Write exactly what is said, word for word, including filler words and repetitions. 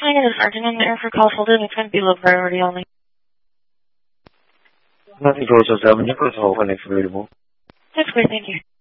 Can I get a sergeant in there for call folded? It's going to be low priority only. Nothing for seven, you could hold when it's available. That's great, thank you.